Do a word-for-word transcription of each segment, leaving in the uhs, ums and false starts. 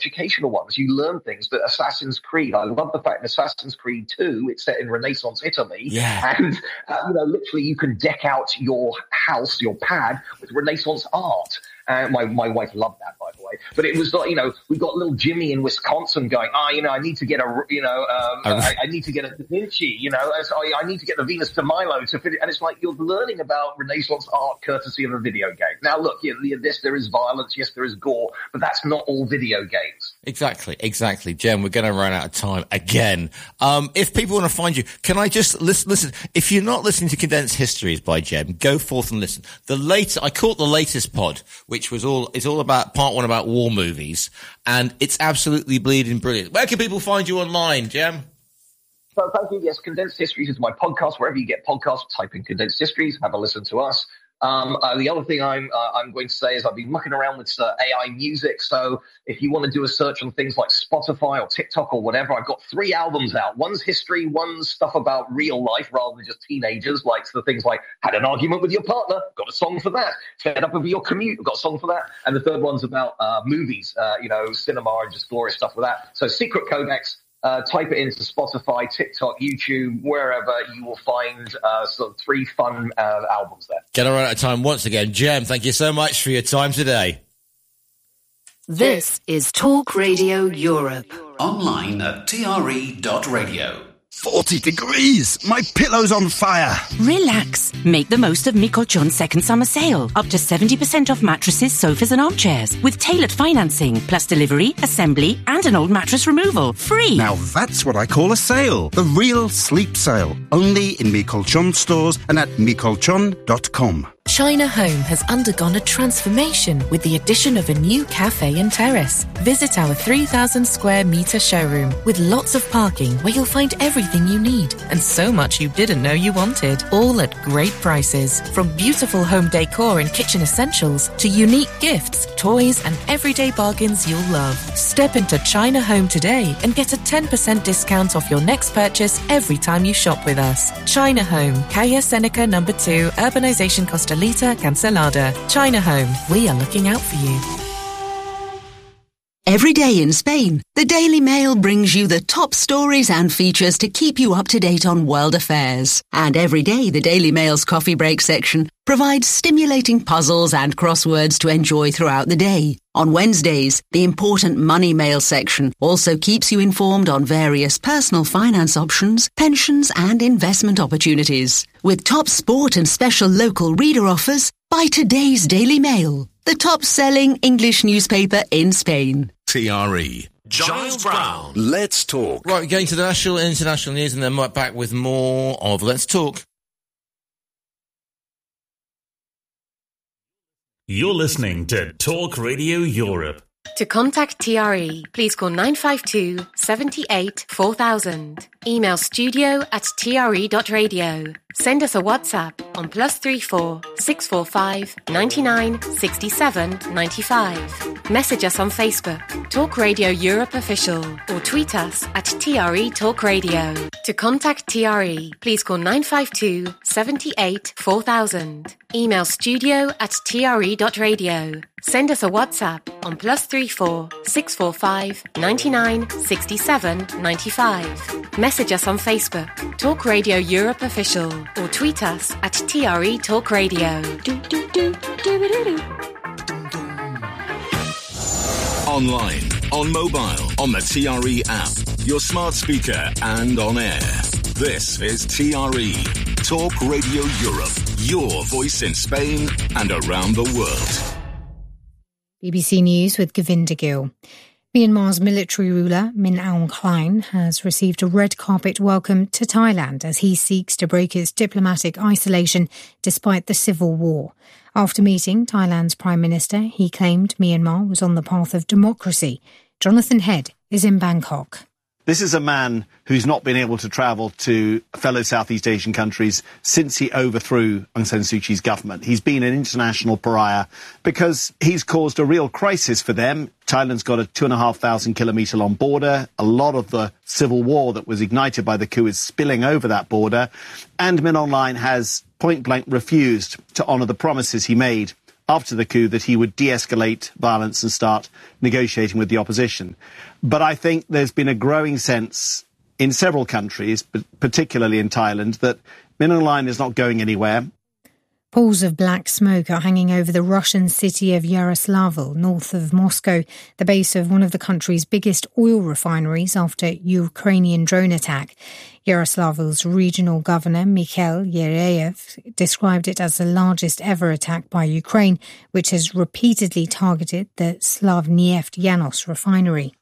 educational ones. You learn things that Assassin's Creed. I love the fact in Assassin's Creed two, it's set in Renaissance Italy. Yeah. And, uh, you know, literally you can deck out your house, your pad, with Renaissance art. Uh, my, my wife loved that, by the way. But it was like, you know, we got little Jimmy in Wisconsin going, ah, oh, you know, I need to get a, you know, um, I, I need to get a Da Vinci, you know, so I, I need to get the Venus de Milo to fit it. And it's like you're learning about Renaissance art courtesy of a video game. Now, look, you know, yes, there is violence, yes, there is gore, but that's not all video games. Exactly, exactly. Jem, we're going to run out of time again. Um, if people want to find you, can I just listen, listen, if you're not listening to Condensed Histories by Jem, go forth and listen. The latest, I caught the latest pod, which was all, is all about, part one about war movies, and it's absolutely bleeding brilliant. Where can people find you online, Jem? So thank you. Yes, Condensed Histories is my podcast. Wherever you get podcasts, type in Condensed Histories, have a listen to us. Um, uh, the other thing I'm uh, I'm going to say is I've been mucking around with uh, A I music. So if you want to do a search on things like Spotify or TikTok or whatever, I've got three albums out. One's history, one's stuff about real life rather than just teenagers, like the things like had an argument with your partner, got a song for that. Fed up with your commute, got a song for that. And the third one's about uh, movies, uh, you know, cinema and just glorious stuff with that. So Secret Codex. Uh, type it into Spotify, TikTok, YouTube, wherever, you will find uh, sort of three fun uh, albums there. Gonna run out of time once again. Jem, thank you so much for your time today. This is Talk Radio Europe. Online at T R E dot radio. forty degrees! My pillow's on fire! Relax. Make the most of Mi Colchon's second summer sale. Up to seventy percent off mattresses, sofas and armchairs. With tailored financing, plus delivery, assembly, and an old mattress removal. Free! Now that's what I call a sale. The real sleep sale. Only in Mi Colchon stores and at mi colchon dot com. China Home has undergone a transformation with the addition of a new cafe and terrace. Visit our three thousand square metre showroom with lots of parking where you'll find everything you need and so much you didn't know you wanted, all at great prices. From beautiful home decor and kitchen essentials to unique gifts, toys and everyday bargains you'll love. Step into China Home today and get a ten percent discount off your next purchase every time you shop with us. China Home, Calle Seneca number two, Urbanization Costalita, Cancelada. China Home, we are looking out for you. Every day in Spain, the Daily Mail brings you the top stories and features to keep you up to date on world affairs. And every day, the Daily Mail's coffee break section provides stimulating puzzles and crosswords to enjoy throughout the day. On Wednesdays, the important Money Mail section also keeps you informed on various personal finance options, pensions and investment opportunities. With top sport and special local reader offers, buy today's Daily Mail, the top-selling English newspaper in Spain. T R E. Giles Brown. Let's talk. Right, we're going to the national and international news and then right back with more of Let's Talk. You're listening to Talk Radio Europe. To contact T R E, please call nine five two, seven eight, four thousand. Email studio at t r e dot radio. Send us a WhatsApp on plus three four, six four five, nine nine, six seven, nine five. Message us on Facebook, Talk Radio Europe Official, or tweet us at T R E Talk Radio. To contact T R E, please call nine five two, seven eight, four thousand. Email studio at t r e dot radio. Send us a WhatsApp on plus three four, six four five, nine nine, six seven, nine five. Message us on Facebook, Talk Radio Europe Official, or tweet us at T R E Talk Radio. Do, do, do, do, do, do. Online, on mobile, on the T R E app, your smart speaker and on air. This is T R E, Talk Radio Europe, your voice in Spain and around the world. B B C News with Govinda Gill. Myanmar's military ruler, Min Aung Hlaing, has received a red carpet welcome to Thailand as he seeks to break its diplomatic isolation despite the civil war. After meeting Thailand's Prime Minister, he claimed Myanmar was on the path of democracy. Jonathan Head is in Bangkok. This is a man who's not been able to travel to fellow Southeast Asian countries since he overthrew Aung San Suu Kyi's government. He's been an international pariah because he's caused a real crisis for them. Thailand's got a two and a half thousand kilometre long border. A lot of the civil war that was ignited by the coup is spilling over that border. And Min Aung Hlaing has point blank refused to honour the promises he made after the coup that he would de-escalate violence and start negotiating with the opposition. But I think there's been a growing sense in several countries, but particularly in Thailand, that Min Aung Hlaing is not going anywhere. Pools of black smoke are hanging over the Russian city of Yaroslavl, north of Moscow, the base of one of the country's biggest oil refineries after Ukrainian drone attack. Yaroslavl's regional governor, Mikhail Yereyev, described it as the largest ever attack by Ukraine, which has repeatedly targeted the Slavneft Yanos refinery.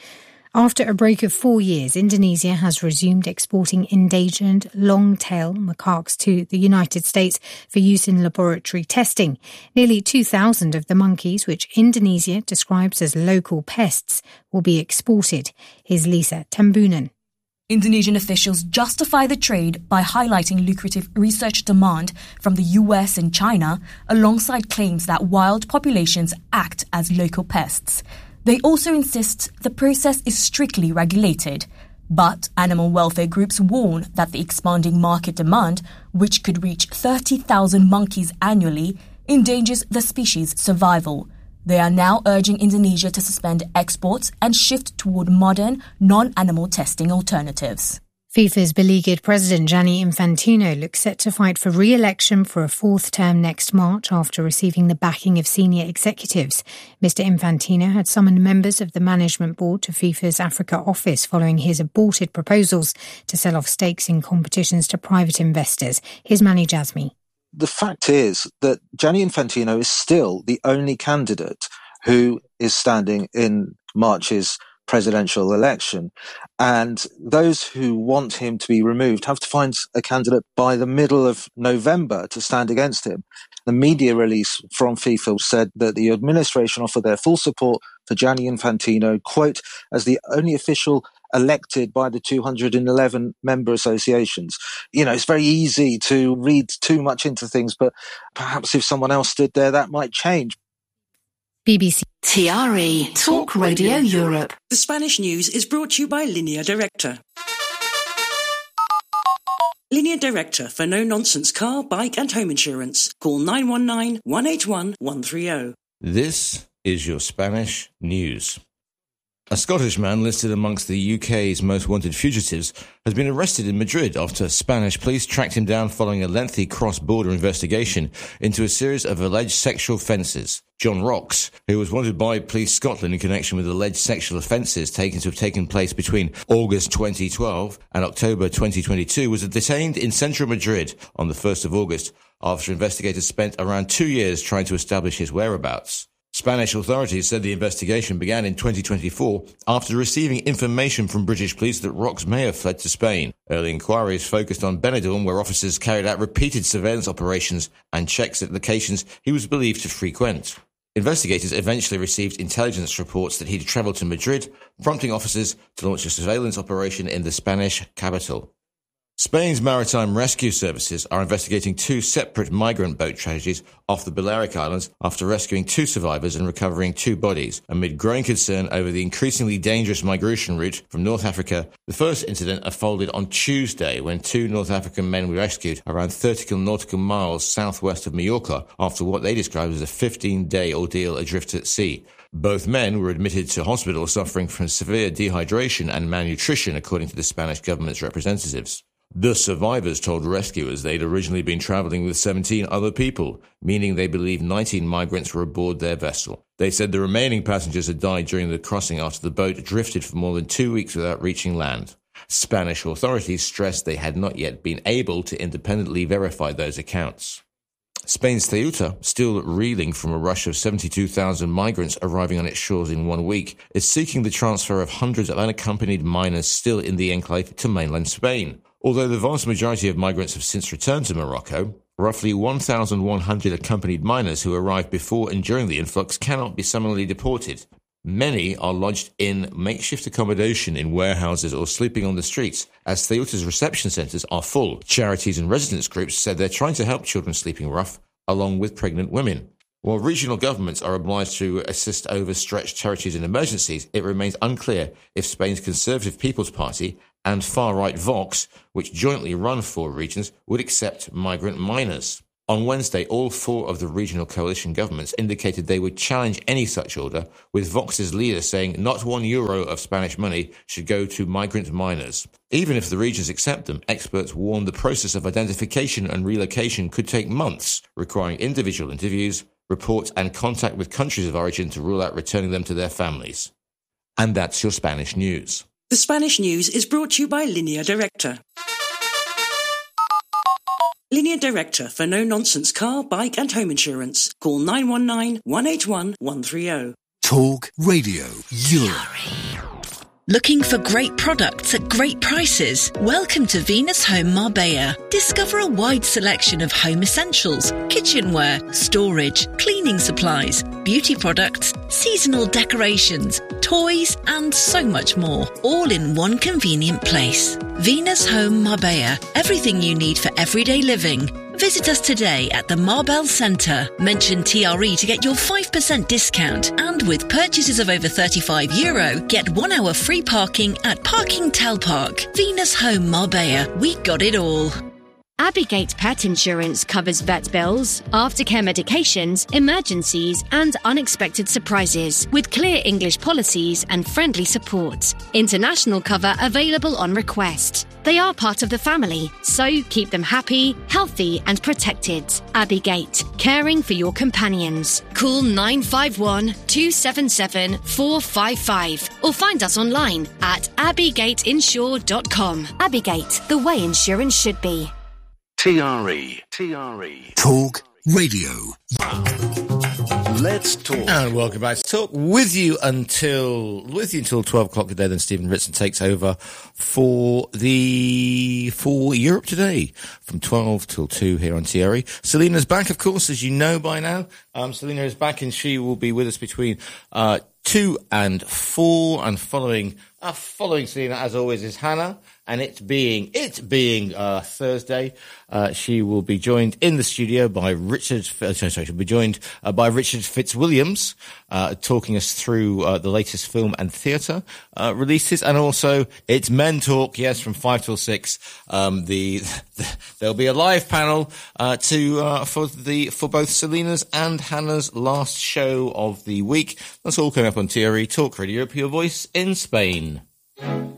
After a break of four years, Indonesia has resumed exporting endangered long-tail macaques to the United States for use in laboratory testing. Nearly two thousand of the monkeys, which Indonesia describes as local pests, will be exported. Here's Lisa Tambunan. Indonesian officials justify the trade by highlighting lucrative research demand from the U S and China, alongside claims that wild populations act as local pests. They also insist the process is strictly regulated. But animal welfare groups warn that the expanding market demand, which could reach thirty thousand monkeys annually, endangers the species' survival. They are now urging Indonesia to suspend exports and shift toward modern, non-animal testing alternatives. FIFA's beleaguered president Gianni Infantino looks set to fight for re-election for a fourth term next March after receiving the backing of senior executives. Mister Infantino had summoned members of the management board to FIFA's Africa office following his aborted proposals to sell off stakes in competitions to private investors. Here's Mani Jazmi. The fact is that Gianni Infantino is still the only candidate who is standing in March's presidential election. And those who want him to be removed have to find a candidate by the middle of November to stand against him. The media release from FIFA said that the administration offered their full support for Gianni Infantino, quote, as the only official elected by the two hundred eleven member associations. You know, it's very easy to read too much into things, but perhaps if someone else stood there, that might change. B B C T R E Talk Radio Europe. The Spanish news is brought to you by Línea Directa. Línea Directa for no-nonsense car, bike and home insurance. Call nine one nine, one eight one, one three zero. This is your Spanish news. A Scottish man listed amongst the U K's most wanted fugitives has been arrested in Madrid after Spanish police tracked him down following a lengthy cross-border investigation into a series of alleged sexual offences. John Rocks, who was wanted by Police Scotland in connection with alleged sexual offences taken to have taken place between August twenty twelve and October twenty twenty-two, was detained in central Madrid on the first of August after investigators spent around two years trying to establish his whereabouts. Spanish authorities said the investigation began in twenty twenty-four after receiving information from British police that Rocks may have fled to Spain. Early inquiries focused on Benidorm, where officers carried out repeated surveillance operations and checks at locations he was believed to frequent. Investigators eventually received intelligence reports that he'd travelled to Madrid, prompting officers to launch a surveillance operation in the Spanish capital. Spain's maritime rescue services are investigating two separate migrant boat tragedies off the Balearic Islands after rescuing two survivors and recovering two bodies, amid growing concern over the increasingly dangerous migration route from North Africa. The first incident unfolded on Tuesday when two North African men were rescued around thirty nautical miles southwest of Mallorca after what they described as a fifteen-day ordeal adrift at sea. Both men were admitted to hospital suffering from severe dehydration and malnutrition, according to the Spanish government's representatives. The survivors told rescuers they'd originally been travelling with seventeen other people, meaning they believed nineteen migrants were aboard their vessel. They said the remaining passengers had died during the crossing after the boat drifted for more than two weeks without reaching land. Spanish authorities stressed they had not yet been able to independently verify those accounts. Spain's Ceuta, still reeling from a rush of seventy-two thousand migrants arriving on its shores in one week, is seeking the transfer of hundreds of unaccompanied minors still in the enclave to mainland Spain. Although the vast majority of migrants have since returned to Morocco, roughly one thousand one hundred accompanied minors who arrived before and during the influx cannot be summarily deported. Many are lodged in makeshift accommodation in warehouses or sleeping on the streets, as Ceuta's reception centres are full. Charities and residents groups said they're trying to help children sleeping rough, along with pregnant women. While regional governments are obliged to assist overstretched territories in emergencies, it remains unclear if Spain's Conservative People's Party and far-right Vox, which jointly run four regions, would accept migrant minors. On Wednesday, all four of the regional coalition governments indicated they would challenge any such order, with Vox's leader saying not one euro of Spanish money should go to migrant miners. Even if the regions accept them, experts warn the process of identification and relocation could take months, requiring individual interviews, reports and contact with countries of origin to rule out returning them to their families. And that's your Spanish news. The Spanish news is brought to you by Línea Directa. Línea Directa for no-nonsense car, bike and home insurance. Call nine one nine, one eight one, one three zero. Talk Radio Europe. Looking for great products at great prices? Welcome to Venus Home Marbella. Discover a wide selection of home essentials, kitchenware, storage, cleaning supplies, beauty products, seasonal decorations, toys, and so much more, all in one convenient place. Venus Home Marbella. Everything you need for everyday living. Visit us today at the Marbell Centre. Mention T R E to get your five percent discount. And with purchases of over thirty-five euro, get one hour free parking at Parking Tel Park. Venus Home Marbella. We got it all. Abigate Pet Insurance covers vet bills, aftercare medications, emergencies, and unexpected surprises with clear English policies and friendly support. International cover available on request. They are part of the family, so keep them happy, healthy, and protected. Abigate, caring for your companions. Call nine five one, two seven seven, four five five or find us online at abigate insure dot com. Abigate, the way insurance should be. T R E. T R E. Talk Radio. Let's talk. And welcome back to Talk with you until with you until twelve o'clock today. Then Stephen Ritson takes over for the for Europe Today from twelve till two here on T R E. Selina's back, of course, as you know by now. Um, Selina is back, and she will be with us between uh, two and four. And following uh, following Selina, as always, is Hannah. And it being it being uh, Thursday, uh, she will be joined in the studio by Richard. Sorry, sorry she'll be joined uh, by Richard Fitzwilliams, uh, talking us through uh, the latest film and theatre uh, releases, and also it's Men Talk. Yes, from five till six. Um, the, the there'll be a live panel uh, to uh, for the for both Selina's and Hannah's last show of the week. That's all coming up on T R E Talk Radio Europe, your voice in Spain.